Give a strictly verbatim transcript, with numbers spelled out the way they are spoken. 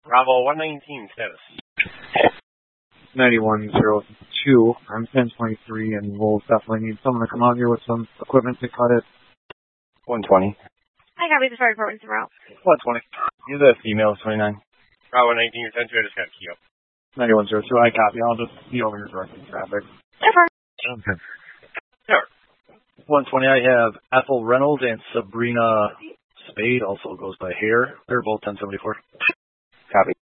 Bravo one nineteen, status. ninety-one zero two. I'm ten twenty-three, and we'll definitely need someone to come out here with some equipment to cut it. one twenty. I copy the fire department tomorrow. one twenty. You're the female, twenty-nine. Bravo one nineteen, you're ten two, I just got a key up. ninety-one zero two, I copy. I'll just be over here directing traffic. Never. Okay. Sure. one twenty, I have Ethel Reynolds and Sabrina Spade, also goes by Hare. They're both ten seventy-four. Copy.